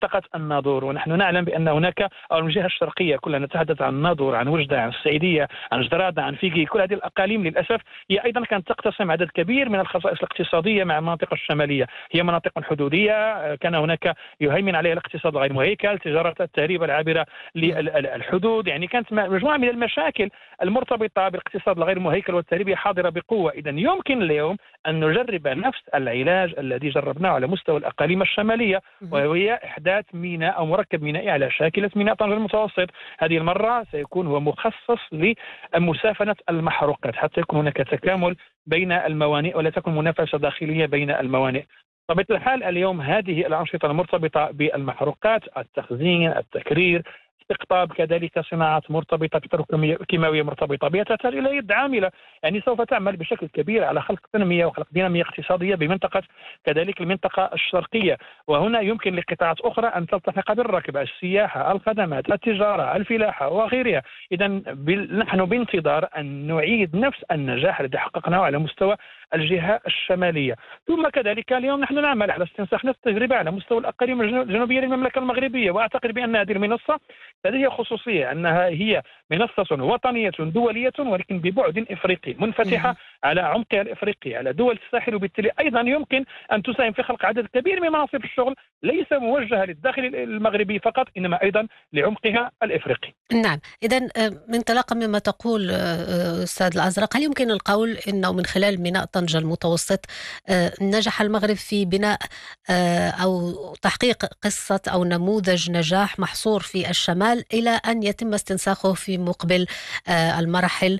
منطقة الناظور. ونحن نعلم بأن هناك أو الجهة الشرقية كلها، نتحدث عن الناظور، عن وجدة، عن السعيدية، عن جدرادة، عن فيقي، كل هذه الأقاليم للأسف هي أيضا كانت تقتسم عدد كبير من الخصائص الاقتصادية مع المناطق الشمالية. هي مناطق حدودية، كان هناك يهيمن عليها الاقتصاد الغير مهيكل، تجارة التهريب العابرة للحدود، يعني كانت مجموعة من المشاكل المرتبطة بالاقتصاد الغير مهيكل والتهريب حاضرة بقوة. إذا يمكن اليوم أن نجرب نفس العلاج الذي جربناه على مستوى الأقاليم الشمالية، وهي إحداث ميناء أو مركب مينائي على شاكلة ميناء طنجة المتوسط. هذه المرة سيكون هو مخصص لمسافنة المحروقات حتى يكون هناك تكامل بين الموانئ ولا تكون منافسة داخلية بين الموانئ. بطبيعة الحال اليوم هذه الأنشطة المرتبطة بالمحروقات، التخزين، التكرير، استقطاب، كذلك صناعات مرتبطة بطرق كيماوية مرتبطة بها، تحتاج إلى يد عاملة، يعني سوف تعمل بشكل كبير على خلق تنمية وخلق دينامية اقتصادية بمنطقة كذلك المنطقة الشرقية. وهنا يمكن لقطاعات أخرى أن تلتحق بالركب، السياحة، الخدمات، التجارة، الفلاحة وغيرها. إذا نحن بانتظار أن نعيد نفس النجاح الذي حققناه على مستوى الجهة الشمالية. ثم كذلك اليوم نحن نعمل على استنساخ نفس التجربة على مستوى الأقاليم الجنوبية للمملكة المغربية. وأعتقد بأن هذه المنصة لديها خصوصية أنها هي منصة وطنية دولية ولكن ببعد إفريقي، منفتحة على عمقها الإفريقي على دول الساحل، وبالتالي أيضا يمكن أن تساهم في خلق عدد كبير من مناصب الشغل ليس موجهة للداخل المغربي فقط إنما أيضا لعمقها الإفريقي. نعم، إذن انطلاقا مما تقول أستاذ الأزرق، هل يمكن القول أنه من خلال ميناء طنجة المتوسط نجح المغرب في بناء أو تحقيق قصة أو نموذج نجاح محصور في الشمال إلى أن يتم استنساخه في مقبل المراحل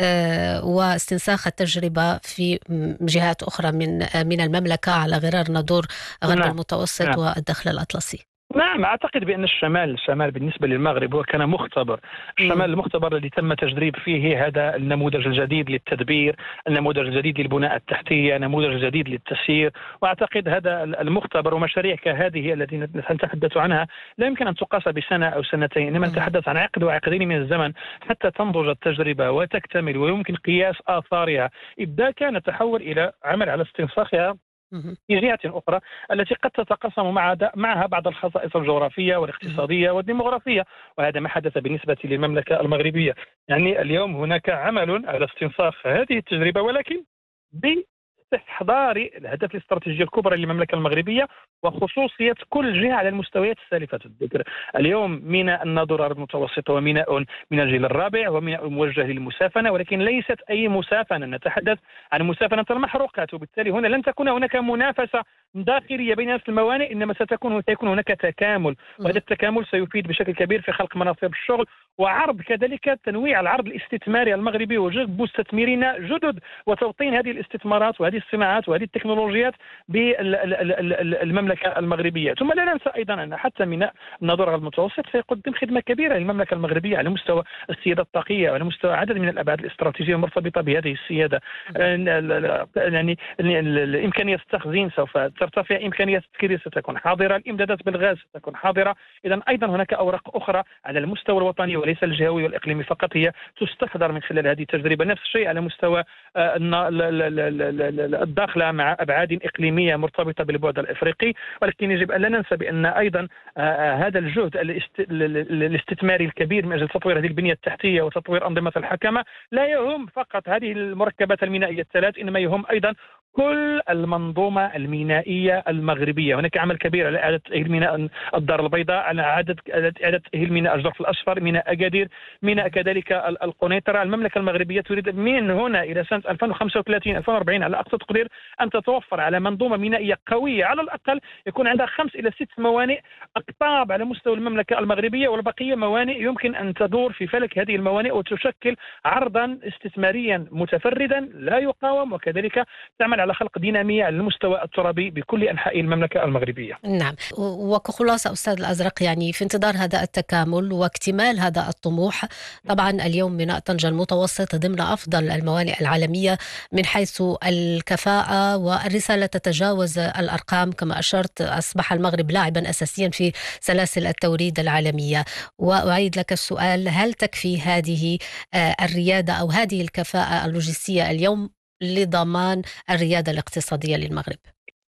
واستنساخ التجربة في جهات أخرى من المملكة على غرار ناظور غرب المتوسط والدخل الأطلسي؟ نعم، أعتقد بأن الشمال بالنسبة للمغرب هو كان مختبر. الشمال المختبر الذي تم تجريب فيه هذا النموذج الجديد للتدبير، النموذج الجديد للبناء التحتية، نموذج جديد للتسيير. وأعتقد هذا المختبر ومشاريع كهذه التي نتحدث عنها لا يمكن أن تقاس بسنة أو سنتين، إنما نتحدث عن عقد وعقدين من الزمن حتى تنضج التجربة وتكتمل ويمكن قياس آثارها. إذا كان نتحول إلى عمل على استنساخها في جهة أخرى التي قد تتقاسم معها بعض الخصائص الجغرافية والاقتصادية والديمغرافية. وهذا ما حدث بالنسبة للمملكة المغربية. يعني اليوم هناك عمل على استنساخ هذه التجربة ولكن باستحضار الأهداف الاستراتيجية الكبرى للمملكة المغربية وخصوصية كل جهة على المستويات السالفة الذكر. اليوم ميناء الناظور المتوسط هو ميناء من الجيل الرابع وميناء موجه للمسافنة، ولكن ليست أي مسافنة، نتحدث عن مسافنة المحروقات. وبالتالي هنا لن تكون هناك منافسة داخلية بين نفس الموانئ، إنما سيكون هناك تكامل، وهذا التكامل سيفيد بشكل كبير في خلق مناصب الشغل وعرض كذلك تنويع العرض الاستثماري المغربي وجذب مستثمرين جدد وتوطين هذه الاستثمارات وهذه الصناعات وهذه التكنولوجيات بالمملكة المغربية. ثم لا ننسى أيضا أن حتى ميناء الناظور المتوسط سيقدم خدمة كبيرة للمملكة المغربية على مستوى السيادة الطاقية وعلى مستوى عدد من الأبعاد الاستراتيجية المرتبطة بهذه السيادة. يعني الإمكانية التخزين سوف ترتفع، إمكانية التكرير ستكون حاضرة، الإمدادات بالغاز ستكون حاضرة. إذا أيضا هناك أوراق أخرى على المستوى الوطني وليس الجهوي والإقليمي فقط هي تستحضر من خلال هذه التجربة. نفس الشيء على مستوى الداخلة مع أبعاد إقليمية مرتبطة بالبعد الإفريقي. ولكن يجب أن لا ننسى بأن أيضا هذا الجهد الاستثماري الكبير من أجل تطوير هذه البنية التحتية وتطوير أنظمة الحكمة لا يهم فقط هذه المركبات المينائية الثلاث، إنما يهم أيضا كل المنظومة المينائية المغربية. هناك عمل كبير على إعادة تأهيل ميناء الدار البيضاء، على إعادة تأهيل ميناء الجرف الأصفر، ميناء أكادير، ميناء كذلك القنيطرة. المملكة المغربية تريد من هنا إلى سنة 2035 2040 على أقصى تقدير أن تتوفر على منظومة مينائية قوية، على الأقل يكون عندها 5 إلى 6 موانئ أقطاب على مستوى المملكة المغربية، والبقية موانئ يمكن أن تدور في فلك هذه الموانئ وتشكل عرضا استثماريا متفردا لا يقاوم، وكذلك تعمل على خلق دينامية على المستوى الترابي بكل أنحاء المملكة المغربية. نعم، وكخلاصة أستاذ الأزرق، يعني في انتظار هذا التكامل واكتمال هذا الطموح، طبعا اليوم ميناء طنجة المتوسط ضمن أفضل الموانئ العالمية من حيث الكفاءة، والرسالة تتجاوز الأرقام كما أشرت. أصبح المغرب لاعبا أساسيا في سلاسل التوريد العالمية. وأعيد لك السؤال، هل تكفي هذه الريادة أو هذه الكفاءة اللوجستية اليوم لضمان الريادة الاقتصادية للمغرب؟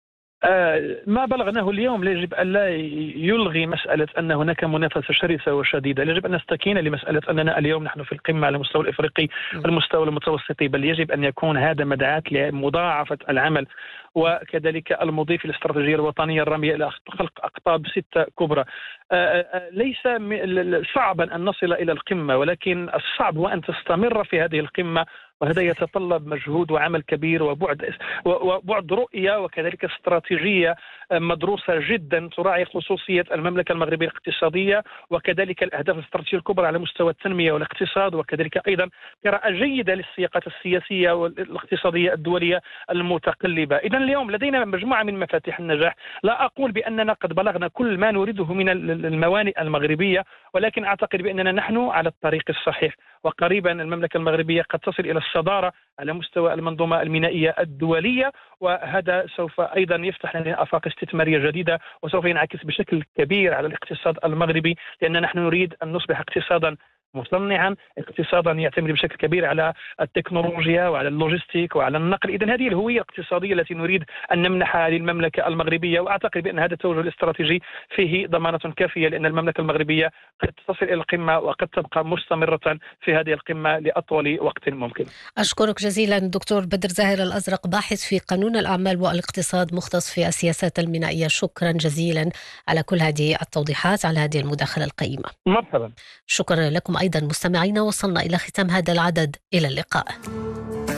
ما بلغناه اليوم يجب أن لا يلغي مسألة أن هناك منافسة شرسة وشديدة. يجب أن نستكين لمسألة أننا اليوم نحن في القمة على المستوى الإفريقي والمستوى المتوسطي، بل يجب أن يكون هذا مدعاة لمضاعفة العمل وكذلك المضي في الاستراتيجية الوطنية الرامية إلى خلق أقطاب 6 كبرى. ليس صعبا أن نصل إلى القمة، ولكن الصعب هو أن تستمر في هذه القمة، وهذا يتطلب مجهود وعمل كبير وبعد رؤية وكذلك استراتيجية مدروسة جدا تراعي خصوصية المملكة المغربية الاقتصادية وكذلك الأهداف الاستراتيجية الكبرى على مستوى التنمية والاقتصاد، وكذلك أيضا قراءة جيدة للسياقات السياسية والاقتصادية الدولية المتقلبة. إذن اليوم لدينا مجموعة من مفاتيح النجاح. لا أقول بأننا قد بلغنا كل ما نريده من الموانئ المغربية، ولكن أعتقد بأننا نحن على الطريق الصحيح، وقريبا المملكة المغربية قد تصل إلى الصدارة على مستوى المنظومة المينائية الدولية، وهذا سوف أيضا يفتح لنا آفاق استثمارية جديدة، وسوف ينعكس بشكل كبير على الاقتصاد المغربي، لأن نحن نريد أن نصبح اقتصادا مصنعا، اقتصادا يعتمد بشكل كبير على التكنولوجيا وعلى اللوجستيك وعلى النقل. إذن هذه الهوية الاقتصادية التي نريد أن نمنحها للمملكة المغربية، وأعتقد بأن هذا التوجه الاستراتيجي فيه ضمانة كافية، لأن المملكة المغربية قد تصل إلى القمة وقد تبقى مستمرة في هذه القمة لأطول وقت ممكن. أشكرك جزيلا دكتور بدر زاهر الأزرق، باحث في قانون الأعمال والاقتصاد، مختص في السياسات المينائية. شكرا جزيلا على كل هذه التوضيحات، على هذه المداخلة القيمة. مرحبا. شكرا لكم أيضا مستمعينا، وصلنا إلى ختام هذا العدد، إلى اللقاء.